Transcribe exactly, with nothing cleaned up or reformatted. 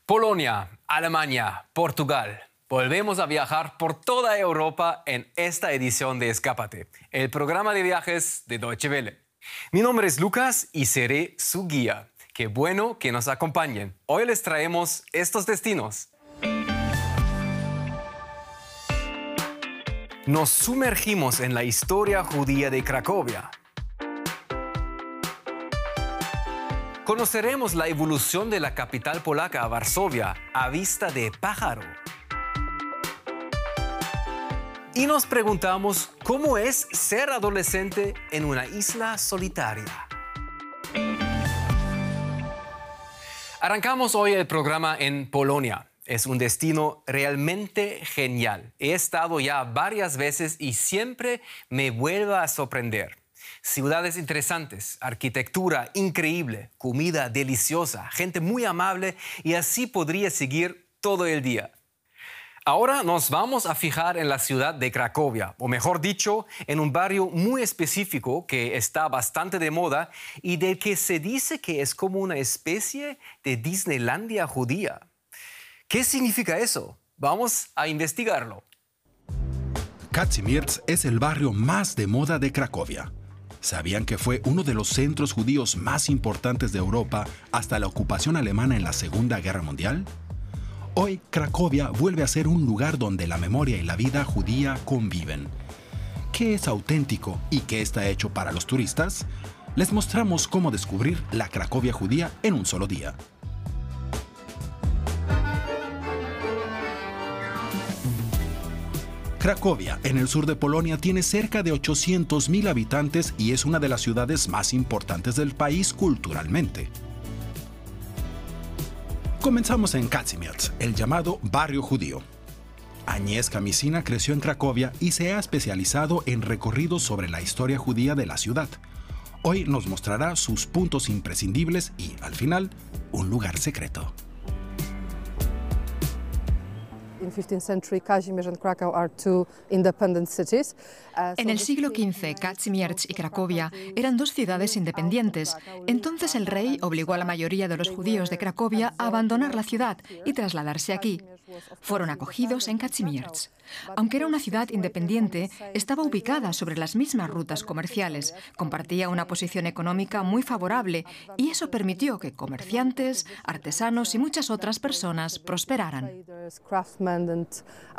Polonia, Alemania, Portugal. Volvemos a viajar por toda Europa en esta edición de Escápate, el programa de viajes de Deutsche Welle. Mi nombre es Lucas y seré su guía. Qué bueno que nos acompañen. Hoy les traemos estos destinos. Nos sumergimos en la historia judía de Cracovia. Conoceremos la evolución de la capital polaca a Varsovia a vista de pájaro. Y nos preguntamos cómo es ser adolescente en una isla solitaria. Arrancamos hoy el programa en Polonia. Es un destino realmente genial. He estado ya varias veces y siempre me vuelve a sorprender. Ciudades interesantes, arquitectura increíble, comida deliciosa, gente muy amable y así podría seguir todo el día. Ahora nos vamos a fijar en la ciudad de Cracovia, o mejor dicho, en un barrio muy específico que está bastante de moda y del que se dice que es como una especie de Disneylandia judía. ¿Qué significa eso? Vamos a investigarlo. Kazimierz es el barrio más de moda de Cracovia. ¿Sabían que fue uno de los centros judíos más importantes de Europa hasta la ocupación alemana en la Segunda Guerra Mundial? Hoy, Cracovia vuelve a ser un lugar donde la memoria y la vida judía conviven. ¿Qué es auténtico y qué está hecho para los turistas? Les mostramos cómo descubrir la Cracovia judía en un solo día. Cracovia, en el sur de Polonia, tiene cerca de ochocientos mil habitantes y es una de las ciudades más importantes del país culturalmente. Comenzamos en Kazimierz, el llamado barrio judío. Agnieszka Misina creció en Cracovia y se ha especializado en recorridos sobre la historia judía de la ciudad. Hoy nos mostrará sus puntos imprescindibles y, al final, un lugar secreto. En el siglo quince, Kazimierz y Cracovia eran dos ciudades independientes. Entonces el rey obligó a la mayoría de los judíos de Cracovia a abandonar la ciudad y trasladarse aquí. Fueron acogidos en Kazimierz. Aunque era una ciudad independiente, estaba ubicada sobre las mismas rutas comerciales, compartía una posición económica muy favorable y eso permitió que comerciantes, artesanos y muchas otras personas prosperaran.